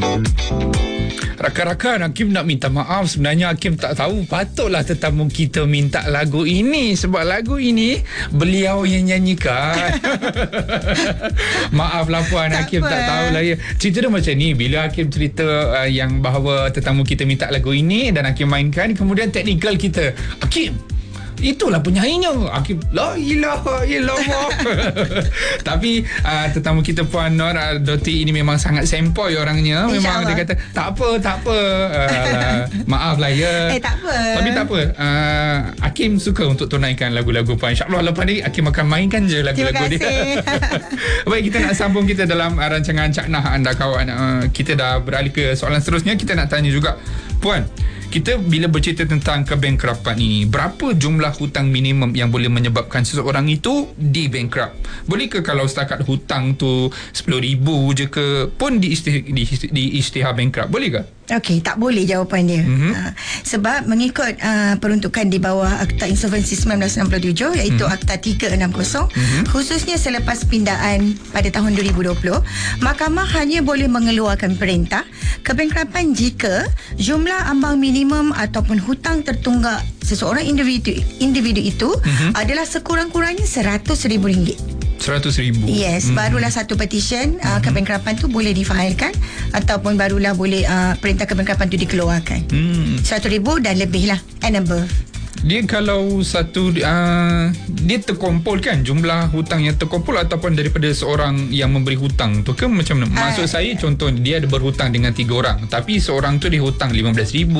Rakan-rakan, Hakim nak minta maaf. Sebenarnya Hakim tak tahu patutlah tetamu kita minta lagu ini, sebab lagu ini beliau yang nyanyikan. Maaflah puan, Hakim tak tahulah ya. Cerita dia macam ni, bila Hakim cerita yang bahawa tetamu kita minta lagu ini dan Hakim mainkan, kemudian teknikal kita, Hakim, itulah penyanyinya. Hakim, la ilaha illallah. Tapi tetamu kita Puan Nur Doti ini memang sangat sempoi orangnya. Memang dia kata tak apa. Maaf lah ya. Tak apa. Tapi tak apa. Hakim suka untuk tunaikan lagu-lagu Puan. InsyaAllah lepas ni Hakim akan mainkan je lagu-lagu dia. Baik, kita nak sambung kita dalam rancangan Caknah anda kawan. Kita dah beralih ke soalan seterusnya. Kita nak tanya juga, Puan, kita bila bercerita tentang kebankrapan ini, berapa jumlah hutang minimum yang boleh menyebabkan seseorang itu di bankrupt? Boleh ke kalau setakat hutang tu 10,000 je ke pun di isytihar bankrupt? Boleh ke? Okey, tak boleh jawapan dia. Sebab mengikut peruntukan di bawah Akta Insolvensi 1967 iaitu Akta 360, khususnya selepas pindaan pada tahun 2020, Mahkamah hanya boleh mengeluarkan perintah kebankrapan jika jumlah ambang minimum ataupun hutang tertunggak seseorang individu itu adalah sekurang-kurangnya RM100,000. 100,000. Yes, barulah satu petition kebankrapan tu boleh difailkan ataupun barulah boleh perintah kebankrapan tu dikeluarkan. 100,000 dan lebih lah, and above. Dia kalau satu dia terkumpul kan jumlah hutang yang terkumpul ataupun daripada seorang yang memberi hutang tu ke macam mana? Maksud saya contoh dia ada berhutang dengan 3 orang tapi seorang tu dia hutang 15,000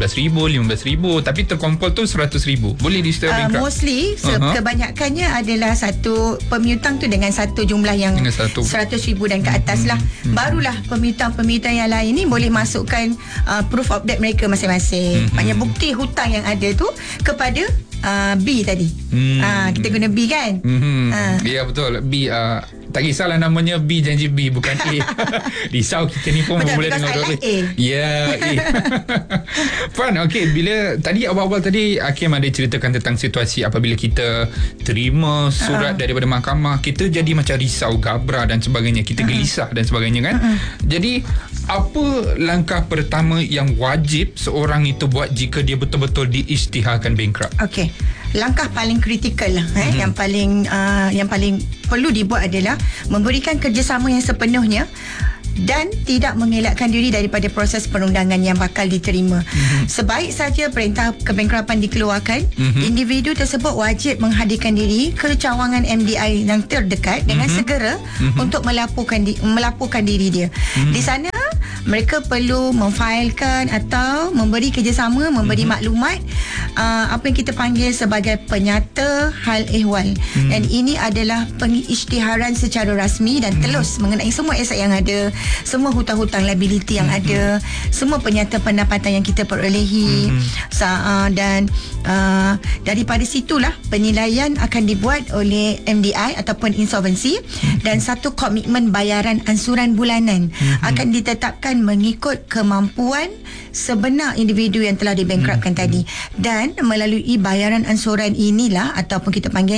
tapi terkumpul tu 100,000. Boleh di-isytihar bankrupt? Mostly kebanyakannya adalah satu pemiutang tu dengan satu jumlah yang 100,000 dan ke atas lah. Barulah pemiutang yang lain ni boleh masukkan proof of debt mereka masing-masing. Maknanya bukti hutang yang ada tu kepada B tadi. Kita guna B kan? Ya betul. B tak kisahlah namanya B, janji B bukan A. Risau kita ni pun boleh dengar dulu. Ya, A. Puan, okey, bila tadi awal-awal tadi Hakim ada ceritakan tentang situasi apabila kita terima surat daripada mahkamah, kita jadi macam risau, gabra dan sebagainya, kita gelisah dan sebagainya kan. Jadi apa langkah pertama yang wajib seorang itu buat jika dia betul-betul diisytiharkan bankrupt? Okey. Langkah paling kritikal lah, yang paling perlu dibuat adalah memberikan kerjasama yang sepenuhnya dan tidak mengelakkan diri daripada proses perundangan yang bakal diterima. Sebaik saja perintah kebankrapan dikeluarkan, individu tersebut wajib menghadirkan diri ke cawangan MDI yang terdekat dengan segera untuk melaporkan diri dia. Di sana mereka perlu memfailkan atau memberi kerjasama, memberi maklumat apa yang kita panggil sebagai penyata hal ehwal. Dan ini adalah pengisytiharan secara rasmi dan telus mengenai semua aset yang ada, semua hutang-hutang liability yang ada, semua penyata pendapatan yang kita perolehi, dan daripada situlah penilaian akan dibuat oleh MDI ataupun insolvensi, dan satu komitmen bayaran ansuran bulanan akan ditetapkan mengikut kemampuan sebenar individu yang telah dibankruptkan tadi. Dan melalui bayaran ansuran inilah ataupun kita panggil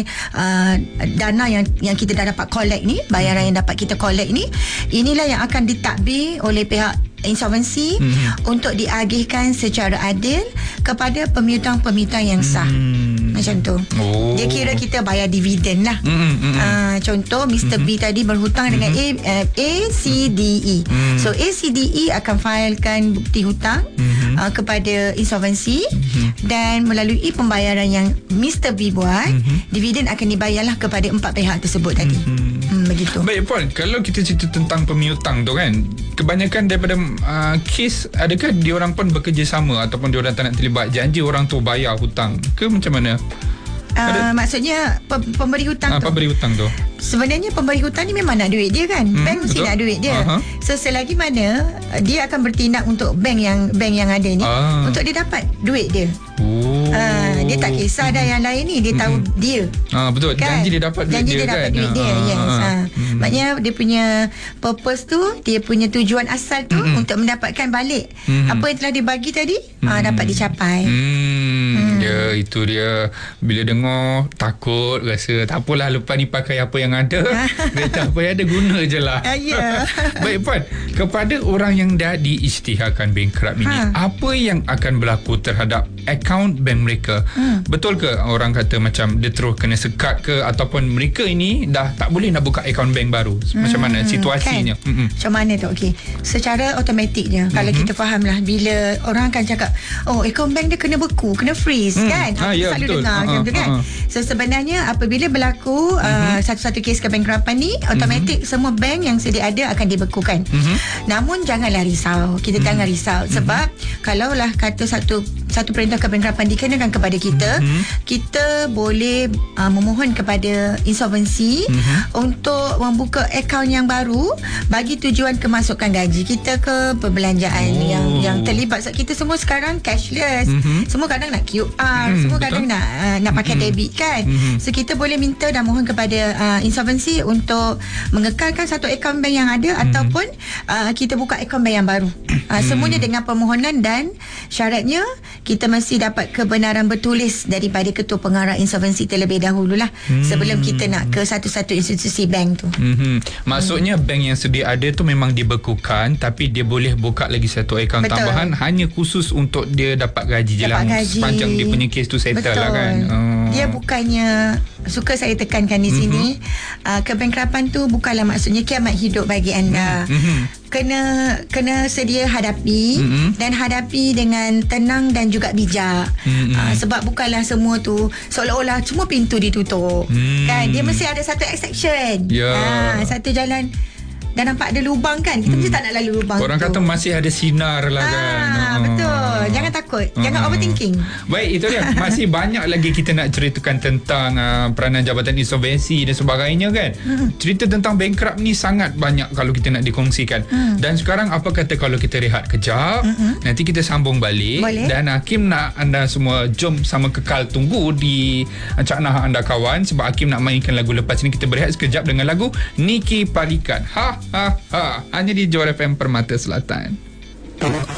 dana yang kita dah dapat collect ni, bayaran yang dapat kita collect ni, inilah yang akan ditadbir oleh pihak insolvensi untuk diagihkan secara adil kepada pemiutang-pemiutang yang sah. Macam tu. Dia kira kita bayar dividen lah. Contoh Mr. B tadi berhutang dengan A, C, D, E. So A, C, D, E akan filekan bukti hutang kepada insolvensi, dan melalui pembayaran yang Mr. B buat, dividen akan dibayarlah kepada 4 pihak tersebut tadi. Begitu. Baik Puan, kalau kita cerita tentang pemiutang tu kan, kebanyakan daripada kes, adakah diorang pun bekerjasama ataupun diorang tak nak terlibat, janji orang tu bayar hutang ke macam mana? Maksudnya pemberi hutang tu. Pemberi hutang tu. Sebenarnya pemberi hutang ni memang nak duit dia kan. Bank mesti nak duit dia. So selagi mana dia akan bertindak untuk bank yang ada ni untuk dia dapat duit dia. Dia tak kisah dah yang lain ni, dia tahu dia. Betul. Kan? Janji dia dapat duit dia, duit dia. Yes. Maknanya dia punya purpose tu, dia punya tujuan asal tu untuk mendapatkan balik apa yang telah dibagi tadi, dapat dicapai. Ya, itu dia. Bila dengar takut, rasa tak apalah, lepas ni pakai apa yang ada. Kereta apa yang ada, guna je lah. Baik Puan, kepada orang yang dah diisytiharkan bankrupt ini, apa yang akan berlaku terhadap akaun bank mereka? Betul ke orang kata macam dia terus kena sekat ke, ataupun mereka ini dah tak boleh nak buka akaun bank baru? Macam mana situasinya? Kan? Macam mana tu? Okey, secara automatiknya kalau kita faham lah, bila orang akan cakap akaun bank dia kena beku, kena freeze, kan? Ya, selalu betul. dengar macam tu, kan? So sebenarnya apabila berlaku satu-satu kes kebankrapan ni, automatik semua bank yang sedia ada akan dibekukan. Namun janganlah risau, kita jangan risau, sebab kalaulah kata satu perintah kebankrapan dikenakan kepada kita, kita boleh memohon kepada insolvency untuk membuka akaun yang baru bagi tujuan kemasukan gaji kita ke perbelanjaan yang terlibat. Sebab kita semua sekarang cashless, semua kadang nak QR, semua kadang nak pakai debit, kan? So kita boleh minta dan mohon kepada insolvency untuk mengekalkan satu akaun bank yang ada, ataupun kita buka akaun bank yang baru. Semuanya dengan permohonan, dan syaratnya kita mesti dapat kebenaran bertulis daripada ketua pengarah insolvensi terlebih dahululah, sebelum kita nak ke satu-satu institusi bank tu. Maksudnya bank yang sedia ada tu memang dibekukan, tapi dia boleh buka lagi satu akaun tambahan hanya khusus untuk dia dapat gaji je lah, sepanjang dia punya kes tu settle lah, kan? Dia bukannya, suka saya tekankan di sini, kebankrapan tu bukanlah maksudnya kiamat hidup bagi anda. Kena sedia hadapi, dan hadapi dengan tenang dan juga bijak. Sebab bukanlah semua tu seolah-olah semua pintu ditutup, kan? Dia mesti ada satu exception, satu jalan. Dan nampak ada lubang, kan? Kita mesti tak nak lalu lubang. Orang kata masih ada sinar lah, kan? Betul. Jangan takut, jangan overthinking. Baik, itu dia. Masih banyak lagi kita nak ceritakan tentang peranan Jabatan Insolvensi dan sebagainya, kan? Cerita tentang bankrupt ni sangat banyak kalau kita nak dikongsikan. Dan sekarang apa kata kalau kita rehat kejap, nanti kita sambung balik. Boleh. Dan Hakim nak anda semua jom sama kekal tunggu di Cak Nah anda kawan, sebab Hakim nak mainkan lagu lepas ni. Kita berehat sekejap dengan lagu Niki Palikan. Hanya di Johor FM Permata Selatan.